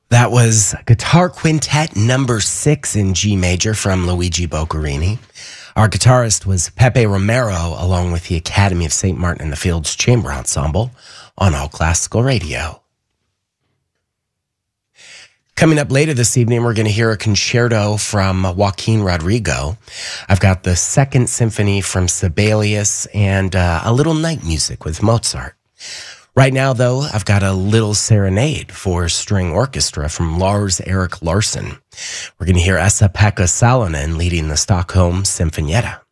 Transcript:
That was Guitar Quintet number 6 in G major from Luigi Boccherini. Our guitarist was Pepe Romero, along with the Academy of St. Martin in the Fields Chamber Ensemble on All Classical Radio. Coming up later this evening, we're going to hear a concerto from Joaquin Rodrigo. I've got the Second Symphony from Sibelius and a little night music with Mozart. Right now, though, I've got a little serenade for string orchestra from Lars-Erik Larsson. We're going to hear Esa-Pekka Salonen leading the Stockholm Sinfonietta.